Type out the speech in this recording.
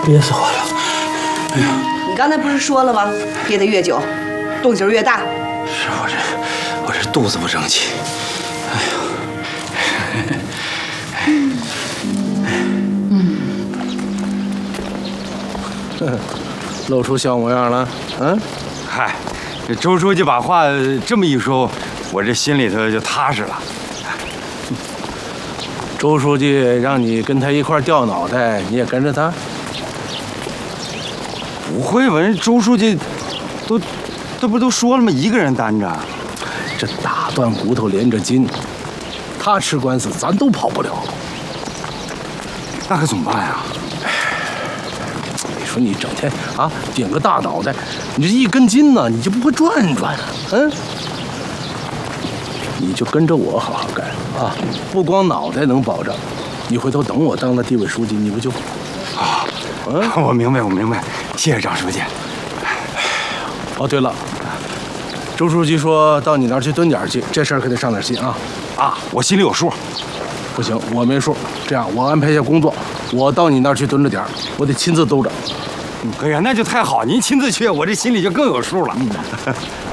憋死我了！哎呀， 你刚才不是说了吗？憋得越久，动静越大。 是我这肚子不争气。哎呀，露出小模样了。嗯， 嗨，这周书记把话这么一说，我这心里头就踏实了。 周书记让你跟他一块掉脑袋，你也跟着他？ 不会吧？人周书记都说了吗？一个人担着。 这打断骨头连着筋，他吃官司，咱都跑不了。 那可怎么办呀？ 你说你整天啊顶个大脑袋，你这一根筋呢，你就不会转转啊？嗯，你就跟着我好好干啊！不光脑袋能保障，你回头等我当了地委书记，你不就？ 啊，我明白，谢谢张书记。 哦，对了，周书记说到你那儿去蹲点去，这事儿可得上点心啊！ 啊，我心里有数。 不行，我没数。这样，我安排一下工作，我到你那儿去蹲着点儿，我得亲自兜着。 哎呀，那就太好，您亲自去，我这心里就更有数了。